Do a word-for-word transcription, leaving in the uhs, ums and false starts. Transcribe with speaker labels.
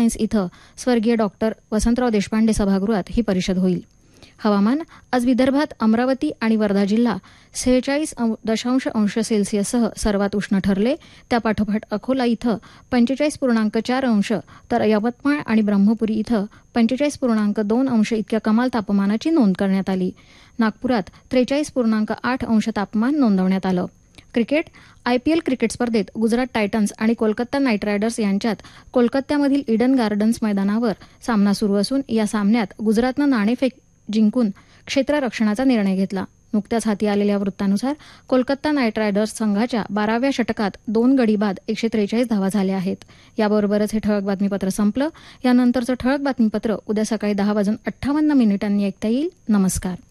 Speaker 1: Science इथं स्वर्गीय doctor Vasantrao Deshpande सभागृहात ही परिषद होईल. हवामान. आज विदर्भात अमरावती आणि वर्धा जिल्हा सेहेचाळीस दशांश अंश सेल्सिअससह सर्वात उष्ण ठरले. त्यापाठोपाठ अकोला इथं पंचेचाळीस पूर्णांक चार अंश तर यवतमाळ आणि ब्रह्मपुरी इथं पंचेचाळीस पूर्णांक दोन अंश इतक्या कमाल तापमानाची नोंद करण्यात आली. नागपुरात त्रेचाळीस पूर्णांक आठ अंश तापमान नोंदवण्यात आलं. क्रिकेट. आयपीएल क्रिकेट स्पर्धेत गुजरात टायटन्स आणि कोलकाता नाईट रायडर्स यांच्यात कोलकात्यामधील ईडन गार्डन्स मैदानावर सामना सुरू असून या सामन्यात गुजरातनं नाणेफेक जिंकून क्षेत्ररक्षणाचा निर्णय घेतला. नुकत्याच हाती आलेल्या वृत्तानुसार कोलकाता नाईट रायडर्स संघाच्या बाराव्या षटकात दोन गडी बाद एकशे त्रेचाळीस धावा झाल्या आहेत. याबरोबरच हे ठळक बातमीपत्र संपलं. यानंतरचं ठळक बातमीपत्र उद्या सकाळी दहा वाजून अठ्ठावन्न मिनिटांनी ऐकता येईल. नमस्कार.